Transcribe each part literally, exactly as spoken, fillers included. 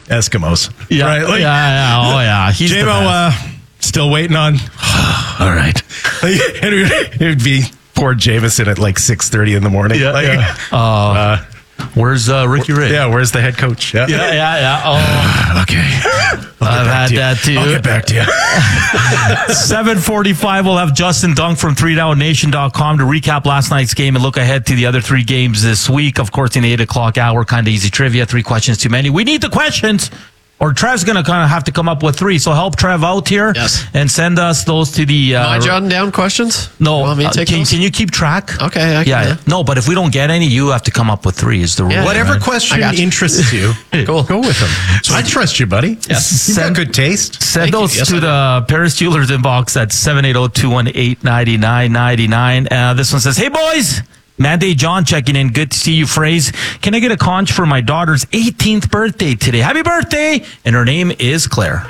Eskimos. Yeah, right? Like, yeah, yeah. Oh, yeah. He's J-Mo, the best. uh, still waiting on. All right. Like, it, would, it would be poor Jameson at like six thirty in the morning. Yeah, like, yeah. Uh, uh, where's uh, Ricky Ray? Yeah, where's the head coach? Yeah, yeah, yeah. yeah. Oh. Okay. I've had to that too. I'll get back to you. seven forty-five, we'll have Justin Dunk from three down nation dot com to recap last night's game and look ahead to the other three games this week. Of course, in the eight o'clock hour, kind of easy trivia, three questions too many. We need the questions, or Trev's going to kind of have to come up with three. So help Trev out here yes. and send us those to the... Uh, Am I jotting down questions? No. You want me to uh, take can, those? can you keep track? Okay. I can, yeah, yeah. No, but if we don't get any, you have to come up with three is the rule. Yeah. Whatever right? question I got you. interests you, Cool. go with them. So I trust you, buddy. Yes. You've got Send- good taste. Send Thank you. those Yes, to I do. the Paris Jewelers inbox at seven eight zero, two one eight, nine nine nine nine. Uh, this one says, hey, boys. Manday John checking in. Good to see you, Phrase. Can I get a conch for my daughter's eighteenth birthday today? Happy birthday! And her name is Claire.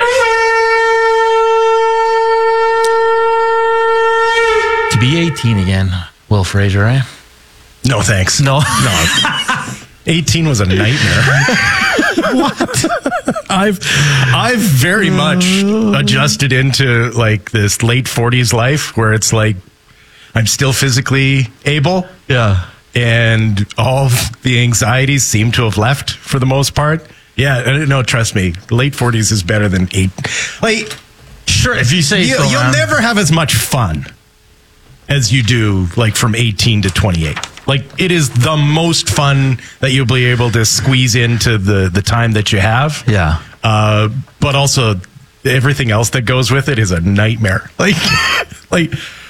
To be eighteen again, Will Fraser, eh? No, thanks. No. No. eighteen was a nightmare. What? I've I've very much adjusted into like this late forties life where it's like I'm still physically able. Yeah. And all the anxieties seem to have left for the most part. Yeah, no, trust me. Late forties is better than eight. Like, Sure, if you say you, so. you'll man. never have as much fun as you do like from eighteen to twenty-eight. Like, it is the most fun that you'll be able to squeeze into the, the time that you have. Yeah. Uh, but also everything else that goes with it is a nightmare. Like, like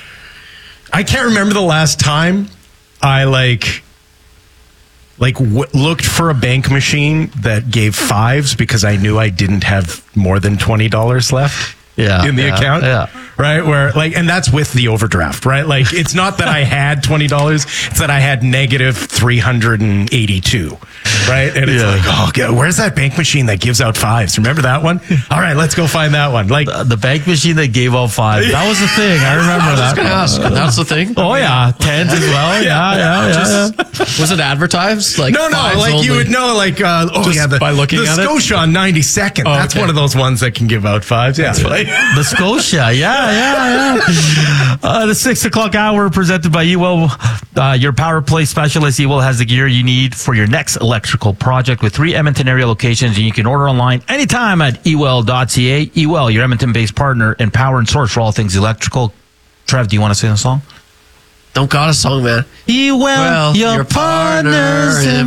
I can't remember the last time I like, like w- looked for a bank machine that gave fives because I knew I didn't have more than twenty dollars left. Yeah, in the yeah, account, yeah. right? Where like, and that's with the overdraft, right? Like, it's not that I had twenty dollars; it's that I had negative three hundred and eighty-two, right? And it's Yeah. like, oh, God, where's that bank machine that gives out fives? Remember that one? All right, let's go find that one. Like, Uh, the bank machine that gave out five. That was the thing. I remember I was that. going to ask. That's the thing. Oh, yeah. Tens as well. Yeah, yeah, yeah. yeah. Was it advertised? Like no, no, fives like only? you would know, like, uh, oh Just yeah, the, by looking the at it? Scotia on ninety-second. Oh, That's okay. one of those ones that can give out fives. Yeah, like, The Scotia, yeah, yeah, yeah. Uh, the six o'clock hour presented by Ewell, uh, your power play specialist. Ewell has the gear you need for your next electrical project with three Edmonton area locations, and you can order online anytime at ewell dot c a. Ewell, your Edmonton-based partner and power and source for all things electrical. Trev, do you want to sing a song? Don't got a song, man. Ewell, Well, your, your partners partner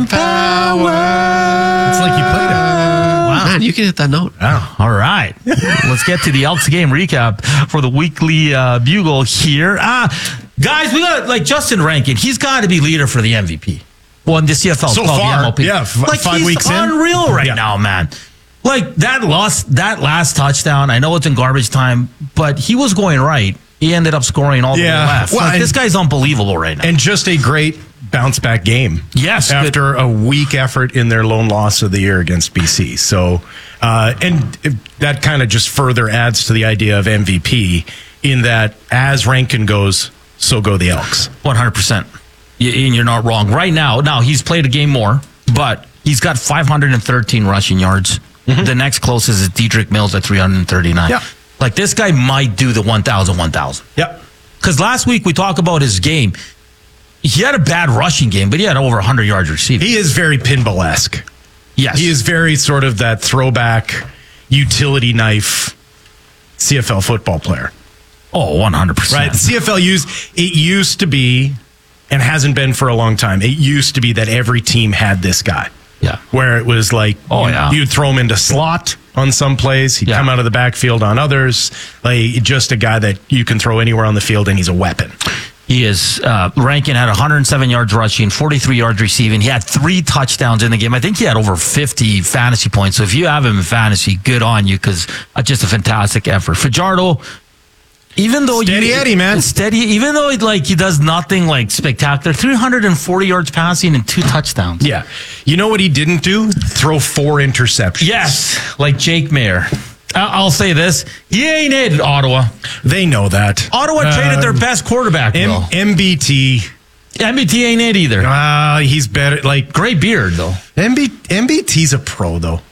in in power. it's like you played it. Wow. Man, you can hit that note. Wow. All right. Let's get to the Elks game recap for the weekly uh, bugle here. Ah, guys, we got like Justin Rankin. He's got to be leader for the M V P. Well, in the C F L, So called far, the M O P. yeah, f- like five he's weeks in. unreal right Yeah. now, man. Like that lost that last touchdown. I know it's in garbage time, but he was going right. He ended up scoring all the way Yeah. left. Well, like, and- this guy's unbelievable right now. And just a great bounce back game. Yes, After a weak effort in their lone loss of the year against B C. So, uh, and it- that kind of just further adds to the idea of M V P in that as Rankin goes, so go the Elks. one hundred percent. Y- And you're not wrong. Right now, now he's played a game more, but he's got five hundred thirteen rushing yards. Mm-hmm. The next closest is Dedrick Mills at three hundred thirty-nine. Yeah. Like this guy might do the one thousand, one thousand. Yep. Because last week we talked about his game. He had a bad rushing game, but he had over one hundred yards receiving. He is very pinball-esque. Yes. He is very sort of that throwback utility knife C F L football player. Oh, one hundred percent. Right? C F L used, it used to be, and hasn't been for a long time, it used to be that every team had this guy. Yeah. Where it was like, Oh, you, yeah. you'd throw him into slot on some plays. He'd Yeah. come out of the backfield on others. Like, just a guy that you can throw anywhere on the field and he's a weapon. He is, uh, Rankin had one hundred seven yards rushing, forty-three yards receiving. He had three touchdowns in the game. I think he had over fifty fantasy points. So if you have him in fantasy, good on you because that's just a fantastic effort. Fajardo, even though Steady you, Eddie, man. steady, even though it, like he does nothing like spectacular, three hundred forty yards passing and two touchdowns. Yeah. You know what he didn't do? Throw four interceptions. Yes, like Jake Mayer. I- I'll say this: he ain't it, Ottawa. They know that. Ottawa Uh, traded their best quarterback. M- though. MBT. M B T ain't it either. Uh, he's better. Like, Great beard though. M B, M B T's a pro, though.